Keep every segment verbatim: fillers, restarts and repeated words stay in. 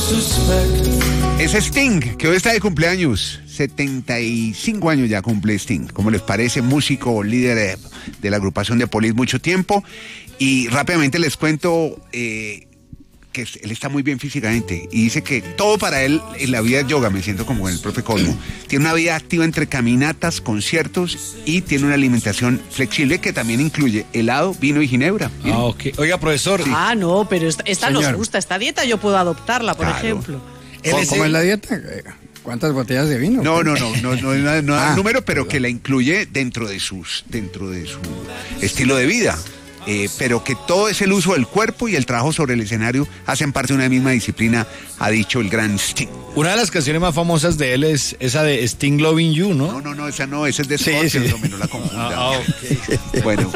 Es Sting, que hoy está de cumpleaños. setenta y cinco años ya cumple Sting. ¿Cómo les parece? Músico, líder de la agrupación de Police mucho tiempo. Y rápidamente les cuento eh, que él está muy bien físicamente. Y dice que todo para él en la vida es yoga. Me siento como con el profe Cosmo. Tiene una vida activa entre caminatas, conciertos y tiene una alimentación flexible que también incluye helado, vino y ginebra. ¿Miren? Ah, ok. Oiga, profesor. Sí. Ah, no, pero esta, esta nos gusta. Esta dieta yo puedo adoptarla, por claro. ejemplo. ¿Cómo, ¿Cómo es la dieta? ¿Cuántas botellas de vino? No, no, no, no, no, no, no ah, el número, pero perdón. Que la incluye dentro de sus, dentro de su estilo de vida. Eh, pero que todo es el uso del cuerpo y el trabajo sobre el escenario hacen parte de una misma disciplina, ha dicho el gran Sting. Una de las canciones más famosas de él es esa de Sting Loving You, ¿no? No, no, no, esa no, esa es de Scorpions, sí, sí. No la confunda. Ah, okay. Bueno.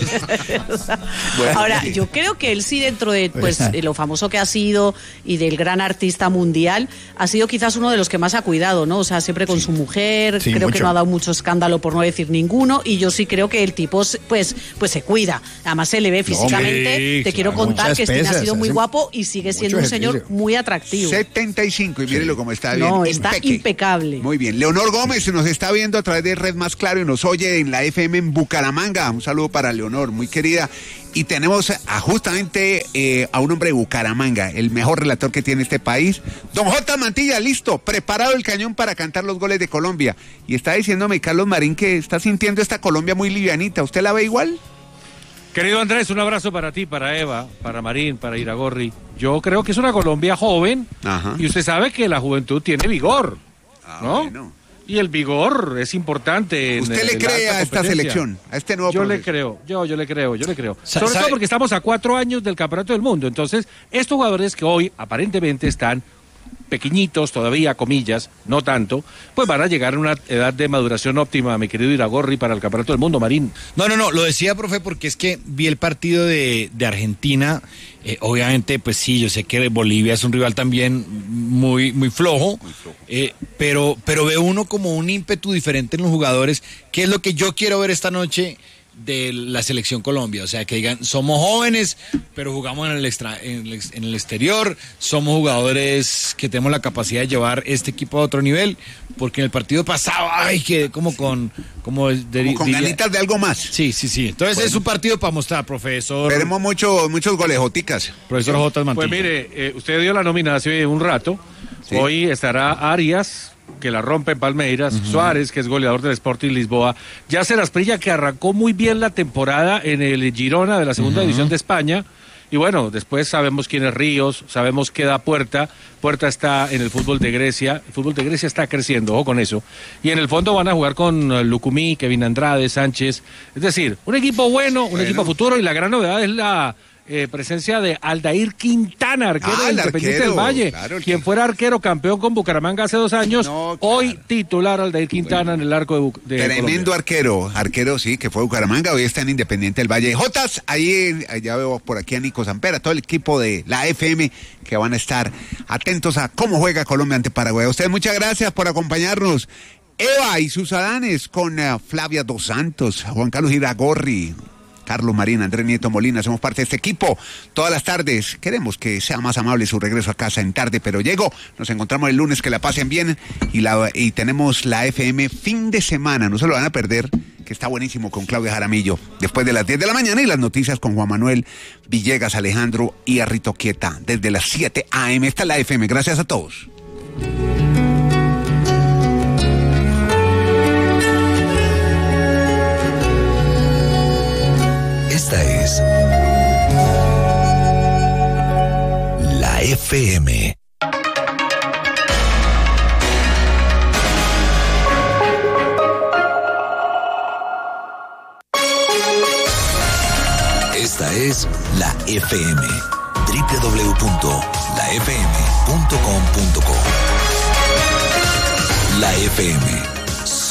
Bueno. Ahora, yo creo que él sí, dentro de pues de lo famoso que ha sido y del gran artista mundial, ha sido quizás uno de los que más ha cuidado, ¿no? O sea, siempre con sí. su mujer, sí, creo mucho. Que no ha dado mucho escándalo, por no decir ninguno, y yo sí creo que el tipo pues, pues se cuida. Además se le ve físicamente, no, hombre, te quiero claro, contar que Sting ha sido muy guapo y sigue siendo un señor ejercicio. Muy atractivo. setenta y cinco y mírenlo cómo está bien. No, está Impeque. Impecable. Muy bien. Leonor Gómez nos está viendo a través de Red Más Claro y nos oye en la F M en Bucaramanga. Un saludo para Leonor, muy querida. Y tenemos a justamente eh, a un hombre de Bucaramanga, el mejor relator que tiene este país. Don J. Mantilla, listo, preparado el cañón para cantar los goles de Colombia. Y está diciéndome Carlos Marín que está sintiendo esta Colombia muy livianita. ¿Usted la ve igual? Querido Andrés, un abrazo para ti, para Eva, para Marín, para Iragorri. Yo creo que es una Colombia joven. Ajá. Y usted sabe que la juventud tiene vigor, ah, ¿no? Bueno. Y el vigor es importante. ¿Usted en, le en cree a esta selección, a este nuevo Yo proceso? le creo, yo, yo le creo, yo le creo. Sobre ¿sabe? Todo porque estamos a cuatro años del Campeonato del Mundo. Entonces, estos jugadores que hoy aparentemente están pequeñitos todavía, comillas, no tanto, pues van a llegar a una edad de maduración óptima, mi querido Iragorri, para el Campeonato del Mundo, Marín. No, no, no, lo decía, profe, porque es que vi el partido de, de Argentina, eh, obviamente, pues sí, yo sé que Bolivia es un rival también muy, muy flojo, muy flojo. Eh, pero, pero veo uno como un ímpetu diferente en los jugadores, que es lo que yo quiero ver esta noche de la selección Colombia, o sea, que digan, somos jóvenes, pero jugamos en el, extra, en el, en el exterior, somos jugadores que tenemos la capacidad de llevar este equipo a otro nivel, porque en el partido pasado, ay, que como con... Como, de, como con diría, ganitas de algo más. Sí, sí, sí, entonces bueno. Es un partido para mostrar, profesor. Veremos mucho, muchos golejoticas. Profesor J. Mantilla. Pues mire, eh, usted dio la nómina hace un rato, sí. Hoy estará Arias, que la rompe en Palmeiras, uh-huh. Suárez, que es goleador del Sporting Lisboa, Yacer Asprilla, que arrancó muy bien la temporada en el Girona de la segunda uh-huh. división de España, y bueno, después sabemos quién es Ríos, sabemos qué da Puerta, Puerta está en el fútbol de Grecia, el fútbol de Grecia está creciendo, ojo con eso, y en el fondo van a jugar con Lucumí, Kevin Andrade, Sánchez, es decir, un equipo bueno, un bueno. equipo futuro, y la gran novedad es la... Eh, presencia de Aldair Quintana, arquero ah, del Independiente arquero, del Valle, claro, quien que... fuera arquero campeón con Bucaramanga hace dos años, no, claro. Hoy titular Aldair Quintana bueno, en el arco de, Bu- de tremendo Colombia. Arquero, arquero sí, que fue Bucaramanga, hoy está en Independiente del Valle. Jotas, ahí ya veo por aquí a Nico Sampera, todo el equipo de la F M que van a estar atentos a cómo juega Colombia ante Paraguay. A ustedes muchas gracias por acompañarnos. Eva y sus Adanes con uh, Flavia Dos Santos, Juan Carlos Iragorri, Carlos Marín, Andrés Nieto Molina, somos parte de este equipo todas las tardes. Queremos que sea más amable su regreso a casa en tarde, pero llego. Nos encontramos el lunes, que la pasen bien. Y, la, y tenemos la F M fin de semana, no se lo van a perder, que está buenísimo con Claudia Jaramillo. Después de las diez de la mañana y las noticias con Juan Manuel Villegas, Alejandro y Arrito Quieta. Desde las siete a eme, esta es la F M. Gracias a todos. Esta es la F M. Esta es la F M. doble u doble u doble u punto la f m punto com punto co. La F M.